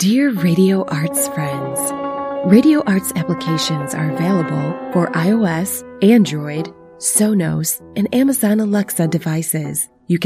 Dear Radio Arts friends, Radio Arts applications are available for iOS, Android, Sonos, and Amazon Alexa devices.